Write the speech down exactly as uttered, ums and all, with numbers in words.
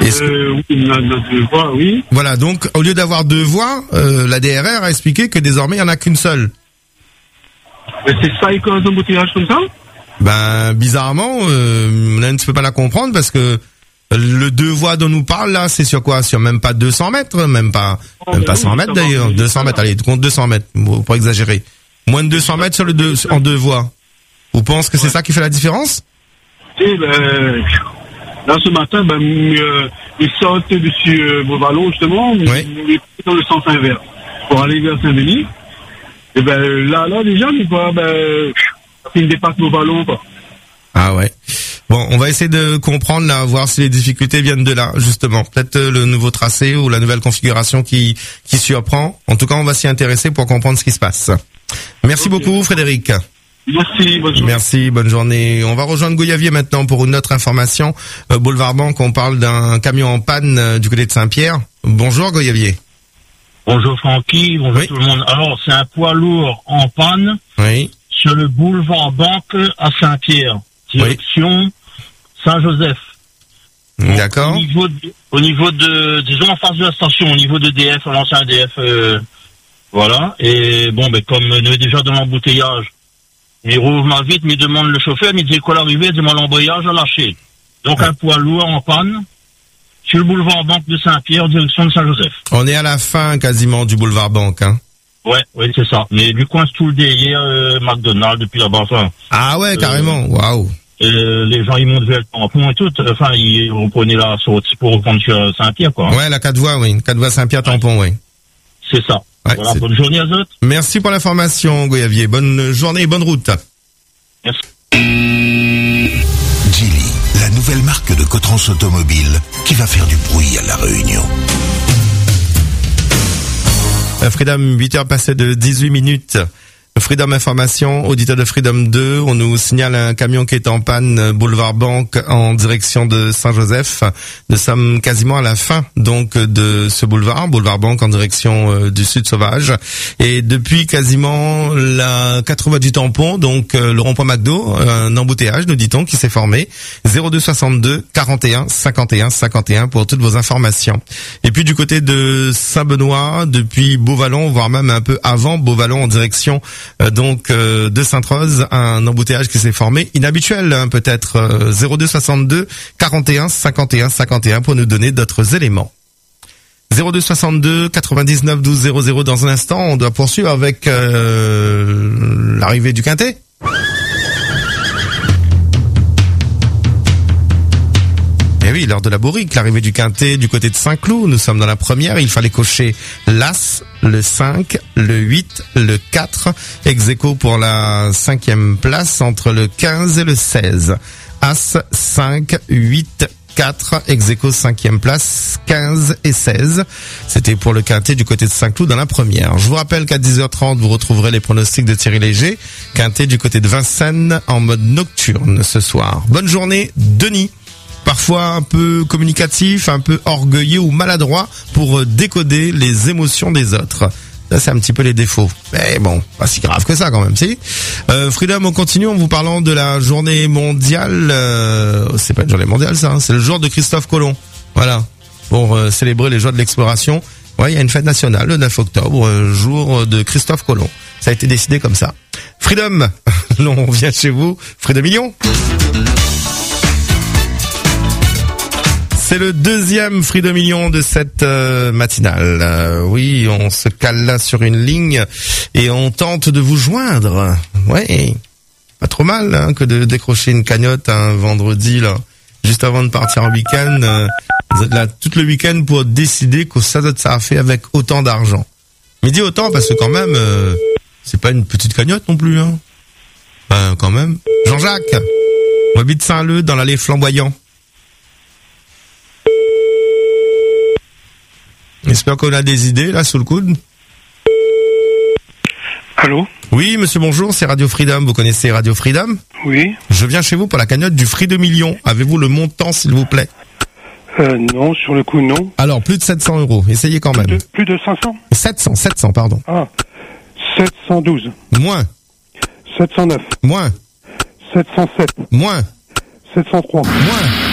Est-ce euh, que... oui, on a deux voies, oui. Voilà, donc au lieu d'avoir deux voies, euh, la D R R a expliqué que désormais il n'y en a qu'une seule. Mais c'est ça qui cause un embouteillage comme ça? Ben, bizarrement, euh, on ne peut pas la comprendre parce que le deux voies dont nous parle là, c'est sur quoi? Sur même pas deux cents mètres, même pas, oh, même pas oui, cent mètres d'ailleurs, deux cents mètres, allez, compte deux cents mètres, pour pas exagérer. Moins de deux cents mètres sur le deux, en deux voies. Vous pensez que c'est ouais. ça qui fait la différence? Eh ben, là ce matin, ben, euh, ils sortent dessus euh, vos ballons justement, oui. ils dans le sens inverse pour aller vers Saint-Denis. Et ben là, là déjà, ils voient, ben, ils dépassent nos ballons quoi. Ah ouais. Bon, on va essayer de comprendre là, voir si les difficultés viennent de là, justement. Peut-être le nouveau tracé ou la nouvelle configuration qui qui surprend. En tout cas, on va s'y intéresser pour comprendre ce qui se passe. Merci okay. beaucoup, Frédéric. Merci, bonne journée. Merci, bonne journée. On va rejoindre Goyavier maintenant pour une autre information. Euh, Boulevard Banque, on parle d'un camion en panne euh, du côté de Saint-Pierre. Bonjour Goyavier. Bonjour Francky, bonjour oui. tout le monde. Alors, c'est un poids lourd en panne oui. sur le boulevard Banque à Saint-Pierre, direction oui. Saint-Joseph. D'accord. Au niveau, de, au niveau de, disons en face de la station, au niveau de D F, l'ancien D F, euh, voilà. Et bon, ben comme on est déjà dans l'embouteillage, il rouvre ma vite, il demande le chauffeur, il dit quoi l'arrivée, il demande l'embrayage à lâcher. Donc un poids lourd en panne sur le boulevard Banque de Saint-Pierre, direction de Saint-Joseph. On est à la fin quasiment du boulevard Banque, hein. Ouais, ouais, c'est ça. Mais lui coince tout le derrière euh, McDonald's depuis là-bas. Enfin, ah ouais, euh, carrément. Waouh. Euh, les gens ils montent vers le tampon et tout. Enfin, ils reprenaient la sortie pour reprendre sur Saint-Pierre, quoi. Ouais, la quatre voies, oui, quatre voies Saint-Pierre tampon, oui. C'est ça. Ouais, voilà, c'est... bonne journée à vous. Merci pour l'information, Goyavier. Bonne journée et bonne route. Merci. Geely, la nouvelle marque de Cotrans Automobile qui va faire du bruit à La Réunion. Freedom, huit heures passées de dix-huit minutes. Freedom Information, auditeur de Freedom deux, on nous signale un camion qui est en panne boulevard Banque en direction de Saint-Joseph. Nous sommes quasiment à la fin donc de ce boulevard, boulevard Banque en direction euh, du Sud Sauvage. Et depuis quasiment la quatre voies du tampon, donc euh, le rond-point McDo, un embouteillage, nous dit-on, qui s'est formé. zéro deux soixante-deux quarante et un cinquante et un cinquante et un pour toutes vos informations. Et puis du côté de Saint-Benoît, depuis Beauvallon, voire même un peu avant Beauvallon en direction Euh, donc euh, de Sainte-Rose, un embouteillage qui s'est formé, inhabituel hein, peut-être, euh, zéro deux soixante-deux quarante et un cinquante et un cinquante et un pour nous donner d'autres éléments. zéro deux soixante-deux quatre-vingt-dix-neuf douze zéro zéro dans un instant, on doit poursuivre avec euh, l'arrivée du Quintet. Eh oui, l'heure de la bourrique, l'arrivée du Quintet du côté de Saint-Cloud. Nous sommes dans la première. Il fallait cocher l'As, le cinq, le huit, le quatre. Ex aequo pour la cinquième place entre le quinze et le seize. As, cinq, huit, quatre. Ex aequo cinquième place, quinze et seize. C'était pour le Quintet du côté de Saint-Cloud dans la première. Je vous rappelle qu'à dix heures trente, vous retrouverez les pronostics de Thierry Léger. Quintet du côté de Vincennes en mode nocturne ce soir. Bonne journée, Denis. Parfois un peu communicatif, un peu orgueilleux ou maladroit pour décoder les émotions des autres. Ça, c'est un petit peu les défauts. Mais bon, pas si grave que ça quand même, si. Euh, Freedom, on continue en vous parlant de la journée mondiale. Euh, c'est pas une journée mondiale, ça. Hein, c'est le jour de Christophe Colomb. Voilà. Pour euh, célébrer les joies de l'exploration. Ouais, il y a une fête nationale le neuf octobre, euh, jour de Christophe Colomb. Ça a été décidé comme ça. Freedom, on revient chez vous. Freedom Million. C'est le deuxième Freedom Million de cette euh, matinale. Euh, oui, on se cale là sur une ligne et on tente de vous joindre. Ouais, pas trop mal hein, que de décrocher une cagnotte un vendredi là, juste avant de partir en week-end. Euh, vous êtes là tout le week-end pour décider que ça ça a fait avec autant d'argent. Mais dis autant parce que quand même, euh, c'est pas une petite cagnotte non plus. Hein. Ben quand même. Jean-Jacques, on habite Saint-Leu dans l'allée Flamboyant. J'espère qu'on a des idées, là, sous le coude. Allô ? Oui, monsieur, bonjour, c'est Radio Freedom. Vous connaissez Radio Freedom ? Oui. Je viens chez vous pour la cagnotte du Freedom Million. Avez-vous le montant, s'il vous plaît ? Euh, non, sur le coup, non. Alors, plus de sept cents euros. Essayez quand même. Plus de, plus de cinq cents ? sept cents, sept cents, pardon. Ah, sept cent douze. Moins. sept cent neuf. Moins. sept cent sept. Moins. sept cent trois. Moins.